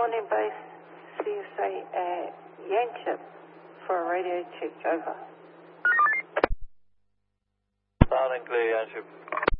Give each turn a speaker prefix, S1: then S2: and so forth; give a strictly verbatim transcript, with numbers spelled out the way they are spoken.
S1: morning, base C S A uh, Yanchep for a radio check, over.
S2: Loud and clear, Yanchep.